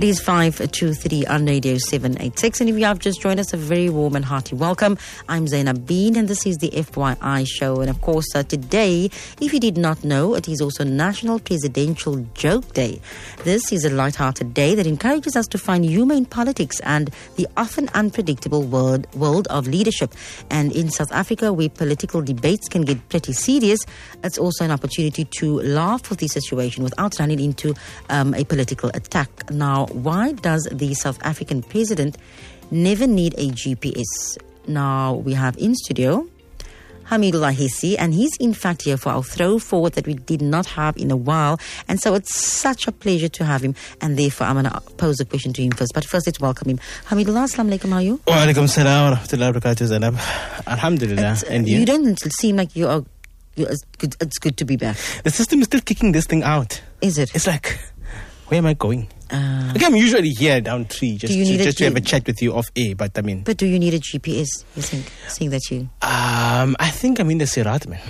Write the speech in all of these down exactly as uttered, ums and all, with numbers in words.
It is five two three on Radio seven eighty-six. And if you have just joined us, a very warm and hearty welcome. I'm Zainab Bean, and this is the F Y I show. And of course, uh, today, if you did not know, it is also National Presidential Joke Day. This is a light-hearted day that encourages us to find humor in politics and the often unpredictable world, world of leadership. And in South Africa, where political debates can get pretty serious, it's also an opportunity to laugh with the situation without running into um, a political attack. Now, why does the South African president never need a G P S? Now, we have in studio Hamidullah Hissi, and he's in fact here for our throw forward that we did not have in a while. And so it's such a pleasure to have him. And therefore, I'm going to pose a question to him first. But first, let's welcome him. Hamidullah, assalamu alaikum, how are you? Wa alaikum salam wa rahmatullahi wa barakatuh, Zainab. Alhamdulillah. Uh, you don't seem like you are. It's good, it's good to be back. The system is still kicking this thing out. Is it? It's like, where am I going? Uh, okay, I'm usually here down three just, you to, need just a, to have a chat with you off air, but I mean... But do you need a G P S, you think, seeing that you... Um, I think I'm in the Sirat, man.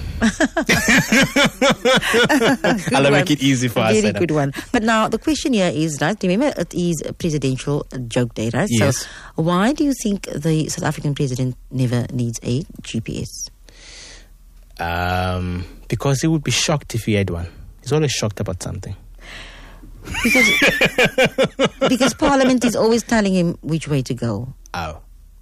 I'll one. make it easy for a us. Very good one. But now, the question here is, right, remember it is a presidential joke day, right? Yes. So why do you think the South African president never needs a G P S? Um, because he would be shocked if he had one. He's always shocked about something. Because, because Parliament is always telling him which way to go. Oh.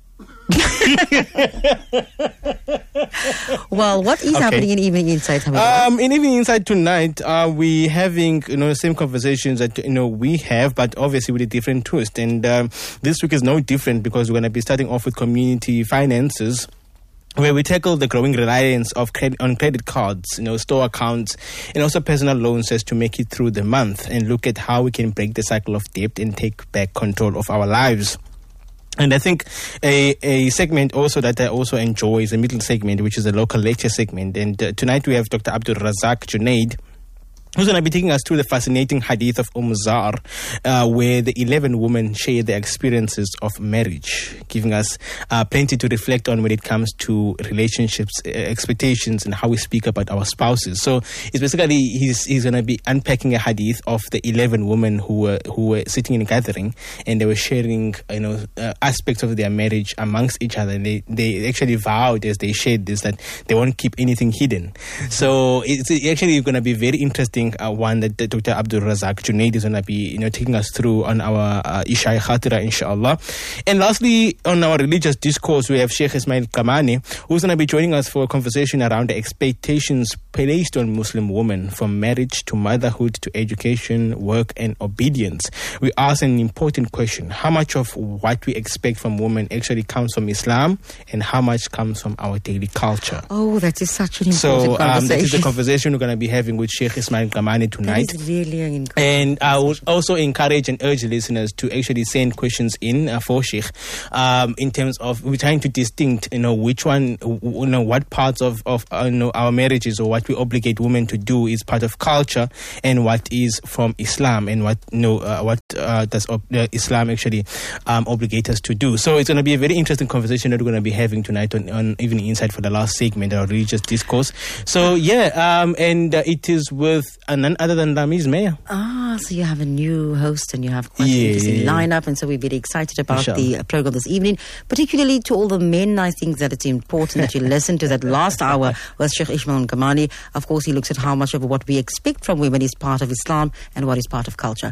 Well, what is okay. happening in Evening Insight? Um, in Evening Insight tonight, uh, we having you know the same conversations that you know we have, but obviously with a different twist. And um, this week is no different because we're going to be starting off with community finances, where we tackle the growing reliance of credit on credit cards, you know, store accounts, and also personal loans as to make it through the month, and look at how we can break the cycle of debt and take back control of our lives. And I think a, a segment also that I also enjoy is a middle segment, which is a local lecture segment. And uh, tonight we have Doctor Abdul Razak Junaid, who's going to be taking us through the fascinating hadith of Umm Zar, uh, where the eleven women share their experiences of marriage, giving us uh, plenty to reflect on when it comes to relationships, uh, expectations, and how we speak about our spouses. So it's basically, he's he's going to be unpacking a hadith of the eleven women who were who were sitting in a gathering, and they were sharing, you know, uh, aspects of their marriage amongst each other. And they, they actually vowed as they shared this that they won't keep anything hidden. Mm-hmm. So it's actually going to be very interesting. Uh, one that, that Doctor Abdul Razak Junaid is going to be, you know, taking us through on our uh, Isha Khatira, inshallah. And lastly, on our religious discourse, we have Sheikh Ismail Kamani, who's going to be joining us for a conversation around the expectations placed on Muslim women, from marriage to motherhood to education, work, and obedience. We ask an important question: how much of what we expect from women actually comes from Islam, and how much comes from our daily culture? Oh, that is such an important so, conversation. So, um, that is the conversation we're going to be having with Sheikh Ismail Kamani tonight. That is really an and I would also encourage and urge listeners to actually send questions in uh, for Sheikh, um, in terms of we're trying to distinct, you know, which one, you know, what parts of, of uh, you know, our marriages or what we obligate women to do is part of culture, and what is from Islam, and what, you know, uh, what uh, does uh, Islam actually um, obligate us to do. So it's going to be a very interesting conversation that we're going to be having tonight on, on Evening Insight for the last segment, our religious discourse. So yeah, um, and uh, it is with uh, none other than Lamiz Meya. Ah, so you have a new host and you have quite yeah, an interesting yeah, yeah. lineup, and so we're very excited about Inshallah. the uh, program this evening, particularly to all the men. I think that it's important that you listen to that last hour with Sheikh Ismail Kamani. Of course, he looks at how much of what we expect from women is part of Islam and what is part of culture.